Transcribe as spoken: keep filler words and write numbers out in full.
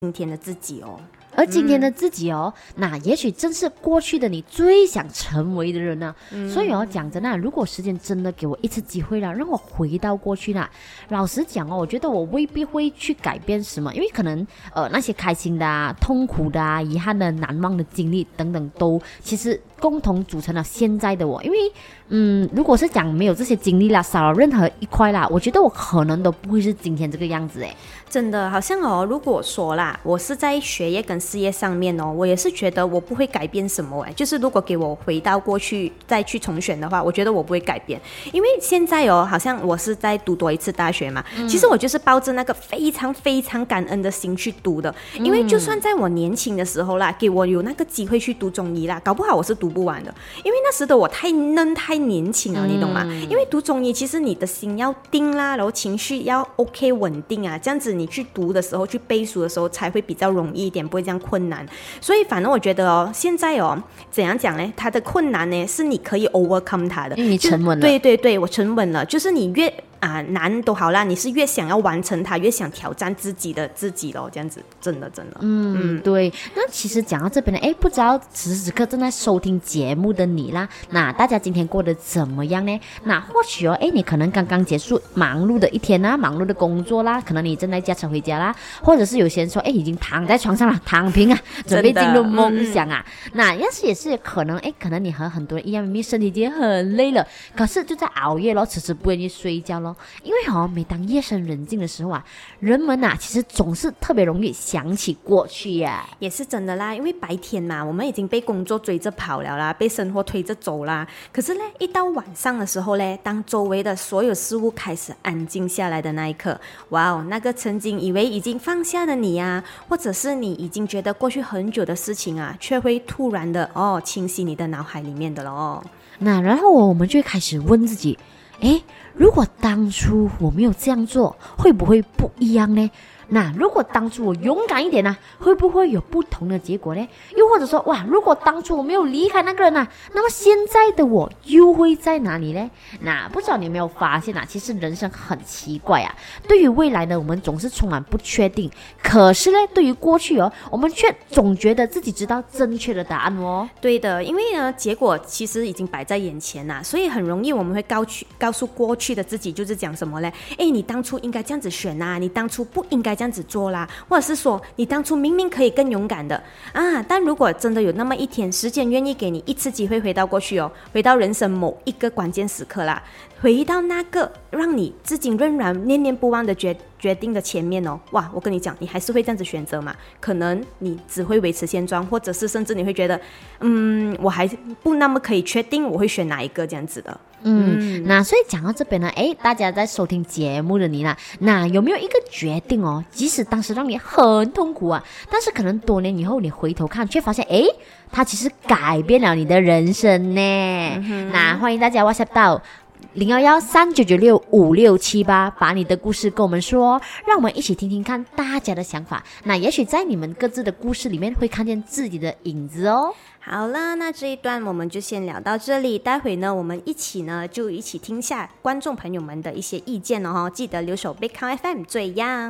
今天的自己哦。 而今天的自己哦、嗯、那也许正是过去的你最想成为的人呢、啊嗯、所以哦，讲真的，如果时间真的给我一次机会了，让我回到过去啦，老实讲哦，我觉得我未必会去改变什么，因为可能呃那些开心的啊、痛苦的啊、遗憾的、难忘的经历等等，都其实共同组成了现在的我。因为嗯，如果是讲没有这些经历啦，少了任何一块啦，我觉得我可能都不会是今天这个样子诶。 真的好像哦，如果说啦，我是在学业跟事业上面哦，我也是觉得我不会改变什么诶。就是如果给我回到过去再去重选的话，我觉得我不会改变，因为现在哦，好像我是在读多一次大学嘛、嗯、其实我就是抱着那个非常非常感恩的心去读的，因为就算在我年轻的时候啦，给我有那个机会去读中医啦，搞不好我是读不完的，因为那时的我太嫩太年轻了，你懂吗、嗯、因为读中医其实你的心要定啦，然后情绪要 OK 稳定啊，这样子你去读的时候去背书的时候才会比较容易一点，不会这样困难。所以反正我觉得哦，现在哦怎样讲呢，它的困难呢是你可以 overcome 它的， 因为你沉稳了。 对对对，我沉稳了，就是你越啊难都好啦，你是越想要完成它，越想挑战自己的自己咯，这样子真的真的。 嗯, 嗯对。那其实讲到这边呢，哎，不知道此时此刻正在收听节目的你啦，那大家今天过得怎么样呢？那或许哦，哎，你可能刚刚结束忙碌的一天啊，忙碌的工作啦，可能你正在驾车回家啦，或者是有些人说，哎，已经躺在床上了，躺平啊，准备进入梦想啊。嗯、那要是也是可能，哎，可能你和很多人一样，明明身体已经很累了，可是就在熬夜咯，迟迟不愿意睡觉咯。因为哦，每当夜深人静的时候啊，人们啊其实总是特别容易想起过去呀、啊。 也是真的啦，因为白天嘛，我们已经被工作追着跑了啦，被生活推着走啦。可是呢，一到晚上的时候呢，当周围的所有事物开始安静下来的那一刻，哇哦，那个曾经以为已经放下的你啊，或者是你已经觉得过去很久的事情啊，却会突然的哦清晰你的脑海里面的咯。 那然后我们就会开始问自己，诶，如果当初我没有这样做，会不会不一样呢？那如果当初我勇敢一点呢、啊，会不会有不同的结果呢？又或者说，哇，如果当初我没有离开那个人啊，那么现在的我又会在哪里呢？那不知道你有没有发现啊，其实人生很奇怪啊。对于未来呢，我们总是充满不确定，可是呢，对于过去哦，我们却总觉得自己知道正确的答案哦。 对的，因为呢，结果其实已经摆在眼前啦，所以很容易我们会告去告诉过去的自己，就是讲什么呢？哎，你当初应该这样子选啊，你当初不应该这样子做啦，或者是说你当初明明可以更勇敢的啊。但如果真的有那么一天，时间愿意给你一次机会回到过去哦，回到人生某一个关键时刻啦，回到那个让你至今仍然念念不忘的决决定的前面哦，哇，我跟你讲，你还是会这样子选择嘛？可能你只会维持现状，或者是甚至你会觉得，嗯，我还不那么可以确定我会选哪一个这样子的。 嗯，那所以讲到这边呢，诶，大家在收听节目的你呢，那有没有一个决定哦，即使当时让你很痛苦啊，但是可能多年以后你回头看，却发现，诶，它其实改变了你的人生呢？嗯、那欢迎大家 WhatsApp 到零幺幺三九九六五六七八，把你的故事跟我们说，让我们一起听听看大家的想法。那也许在你们各自的故事里面会看见自己的影子哦。 好了，那这一段我们就先聊到这里，待会呢我们一起呢就一起听下观众朋友们的一些意见哦，记得留守贝康 F M 最样。